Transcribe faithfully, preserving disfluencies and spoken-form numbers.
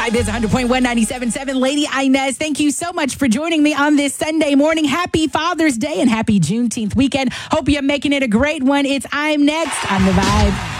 Vibe is one hundred point one, ninety-seven point seven. Lady Inez, thank you so much for joining me on this Sunday morning. Happy Father's Day and happy Juneteenth weekend. Hope you're making it a great one. It's I'm Next on The Vibe.